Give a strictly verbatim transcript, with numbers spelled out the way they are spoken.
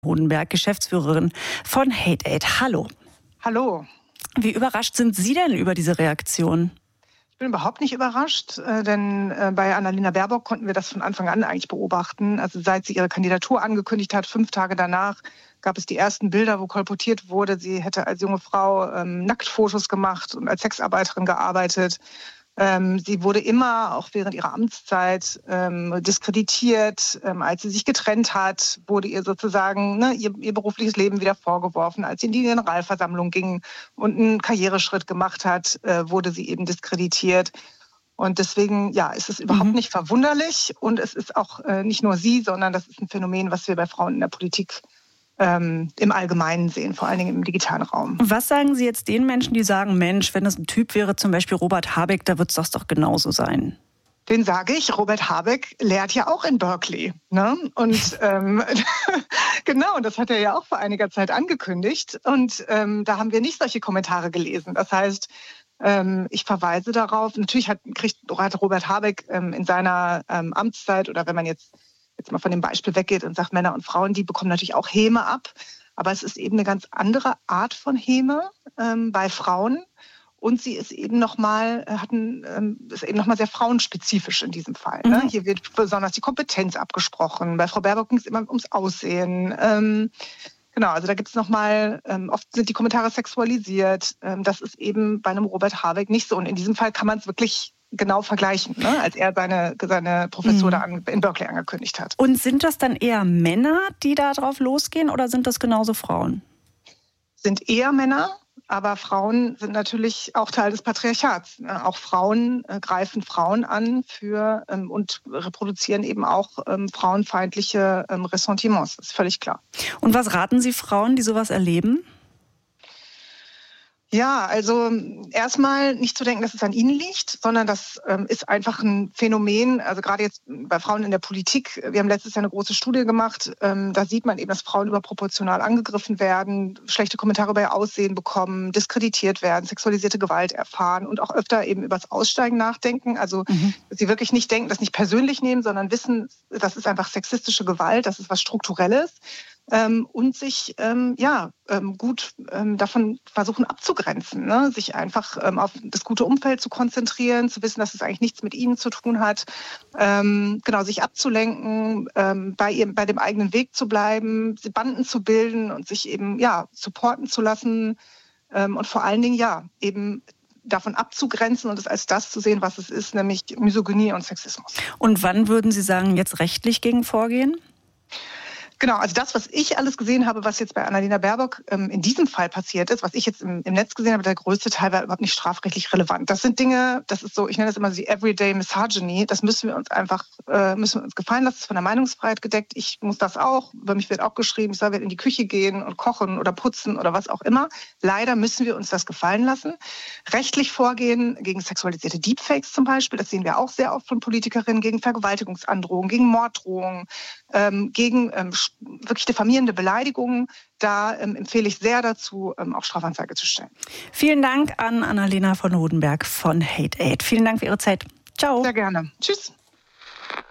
Hodenberg, Geschäftsführerin von Hate Aid. Hallo. Hallo. Wie überrascht sind Sie denn über diese Reaktion? Ich bin überhaupt nicht überrascht, denn bei Annalena Baerbock konnten wir das von Anfang an eigentlich beobachten. Also seit sie ihre Kandidatur angekündigt hat, fünf Tage danach gab es die ersten Bilder, wo kolportiert wurde, sie hätte als junge Frau ähm, Nacktfotos gemacht und als Sexarbeiterin gearbeitet. Ähm, sie wurde immer, auch während ihrer Amtszeit, ähm, diskreditiert. Ähm, als sie sich getrennt hat, wurde ihr sozusagen ne, ihr, ihr berufliches Leben wieder vorgeworfen. Als sie in die Generalversammlung ging und einen Karriereschritt gemacht hat, äh, wurde sie eben diskreditiert. Und deswegen, ja, ist es überhaupt Mhm. nicht verwunderlich. Und es ist auch äh, nicht nur sie, sondern das ist ein Phänomen, was wir bei Frauen in der Politik ähm, im Allgemeinen sehen, vor allen Dingen im digitalen Raum. Was sagen Sie jetzt den Menschen, die sagen, Mensch, wenn das ein Typ wäre, zum Beispiel Robert Habeck, da wird es doch genauso sein? Den sage ich, Robert Habeck lehrt ja auch in Berkeley. Ne? Und ähm, genau, das hat er ja auch vor einiger Zeit angekündigt. Und ähm, da haben wir nicht solche Kommentare gelesen. Das heißt, ähm, ich verweise darauf, natürlich hat, kriegt, hat Robert Habeck ähm, in seiner ähm, Amtszeit, oder wenn man jetzt, jetzt mal von dem Beispiel weggeht und sagt, Männer und Frauen, die bekommen natürlich auch Häme ab. Aber es ist eben eine ganz andere Art von Häme ähm, bei Frauen. Und sie ist eben nochmal, hatten, ist eben nochmal sehr frauenspezifisch in diesem Fall. Ne? Mhm. Hier wird besonders die Kompetenz abgesprochen. Bei Frau Baerbock ging es immer ums Aussehen. Ähm, genau, also da gibt es nochmal, ähm, oft sind die Kommentare sexualisiert. Ähm, das ist eben bei einem Robert Habeck nicht so. Und in diesem Fall kann man es wirklich genau vergleichen, ne? Als er seine, seine Professur mhm. da an, in Berkeley angekündigt hat. Und sind das dann eher Männer, die da drauf losgehen, oder sind das genauso Frauen? Sind eher Männer. Aber Frauen sind natürlich auch Teil des Patriarchats. Auch Frauen äh, greifen Frauen an für ähm, und reproduzieren eben auch ähm, frauenfeindliche ähm, Ressentiments. Das ist völlig klar. Und was raten Sie Frauen, die sowas erleben? Ja, also erstmal nicht zu denken, dass es an ihnen liegt, sondern das ähm, ist einfach ein Phänomen, also gerade jetzt bei Frauen in der Politik. Wir haben letztes Jahr eine große Studie gemacht, ähm, da sieht man eben, dass Frauen überproportional angegriffen werden, schlechte Kommentare über ihr Aussehen bekommen, diskreditiert werden, sexualisierte Gewalt erfahren und auch öfter eben über das Aussteigen nachdenken. Also mhm. dass sie wirklich nicht denken, das nicht persönlich nehmen, sondern wissen, das ist einfach sexistische Gewalt, das ist was Strukturelles. Ähm, und sich ähm, ja ähm, gut ähm, davon versuchen abzugrenzen, ne? Sich einfach ähm, auf das gute Umfeld zu konzentrieren, zu wissen, dass es eigentlich nichts mit ihnen zu tun hat, ähm, genau, sich abzulenken, ähm, bei ihrem, bei dem eigenen Weg zu bleiben, Banden zu bilden und sich eben ja supporten zu lassen ähm, und vor allen Dingen ja eben davon abzugrenzen und es als das zu sehen, was es ist, nämlich Misogynie und Sexismus. Und wann würden Sie sagen, jetzt rechtlich gegen vorgehen? Genau, also das, was ich alles gesehen habe, was jetzt bei Annalena Baerbock ähm, in diesem Fall passiert ist, was ich jetzt im, im Netz gesehen habe, der größte Teil war überhaupt nicht strafrechtlich relevant. Das sind Dinge, das ist so, ich nenne das immer so die Everyday Misogyny, das müssen wir uns einfach, äh, müssen wir uns gefallen lassen, das ist von der Meinungsfreiheit gedeckt. Ich muss das auch, über mich wird auch geschrieben, ich soll in die Küche gehen und kochen oder putzen oder was auch immer. Leider müssen wir uns das gefallen lassen. Rechtlich vorgehen gegen sexualisierte Deepfakes zum Beispiel, das sehen wir auch sehr oft von Politikerinnen, gegen Vergewaltigungsandrohungen, gegen Morddrohungen, ähm, gegen ähm, wirklich diffamierende Beleidigungen, da ähm, empfehle ich sehr dazu, ähm, auch Strafanzeige zu stellen. Vielen Dank an Annalena von Hodenberg von Hate Aid. Vielen Dank für Ihre Zeit. Ciao. Sehr gerne. Tschüss.